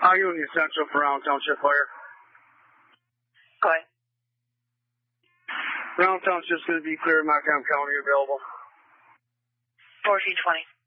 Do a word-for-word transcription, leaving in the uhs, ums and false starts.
Uh, Union Central for Round Township Fire. Go ahead. Round Township's going to be clear. Macomb County available. fourteen twenty.